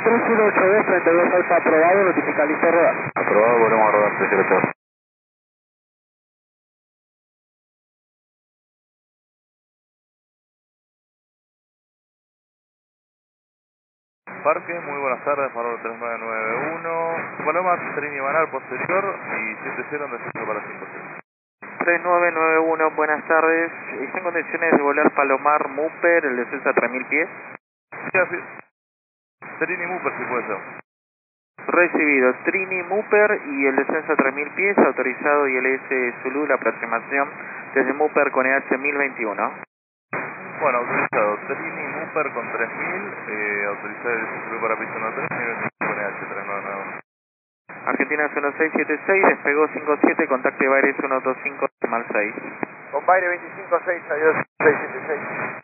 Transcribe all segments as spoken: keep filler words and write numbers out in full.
tres uno ocho dos, treinta y dos Alfa aprobado, notifica listo a rodar. Aprobado, volvemos a rodar tres cero ocho dos. Parque, muy buenas tardes, Farol tres nueve nueve uno, Paloma, Trini Banal posterior y siete cero en descenso para cinco cero. tres nueve nueve uno, buenas tardes. ¿Está en condiciones de volar Palomar Mooper, el descenso a tres mil pies? Sí, así. Trini Mooper, si puede ser. Recibido, Trini Mooper y el descenso a tres mil pies, autorizado y L S Zulu, la aproximación desde Mooper con E H mil veintiuno. Bueno, autorizado, Trini Mooper con tres mil, eh, autorizado el Zulu para piso uno tres, nivel con E H tres nueve nueve uno. Argentina uno seis siete seis, despegó cinco siete, contacte Baires uno dos cinco, mal seis. Con Baire veinticinco seis, adiós seis siete seis.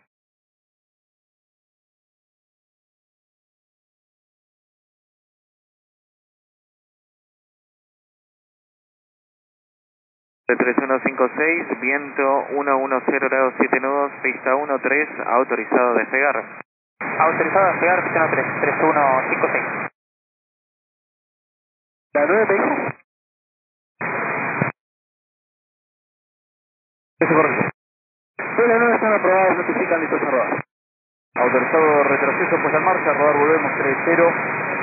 tres uno cinco seis, viento uno uno cero grados siete nudos, pista uno tres, autorizado a despegar. Autorizado a despegar, pista tres, tres uno cinco seis. ¿La nueve me dijo? Eso correcto. Sí, la nueve están aprobadas, notifican listos a rodar. Autorizado retroceso, pues en marcha, rodar volvemos tres cero.